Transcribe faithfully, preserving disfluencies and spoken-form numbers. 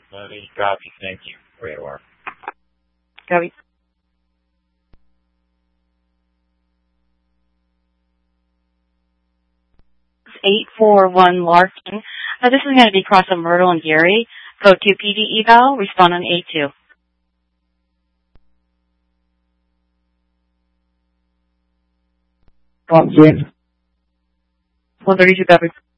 Buddy, copy. Thank you for your work. Copy. eight four one Larkin. Uh, this is going to be cross of Myrtle and Gary. Code two P D eval. Respond on eight two. Come on, James. one thirty-two, copy.